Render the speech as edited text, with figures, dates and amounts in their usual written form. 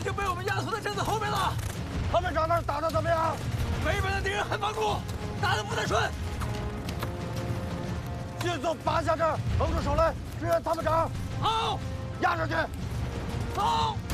经被我们压缩在镇子后面了。 他们长那儿打得怎么样？ 北边的敌人很顽固，打得不太顺。 迅速拔下这，腾出手来支援参谋长。 好， 压上去。 走。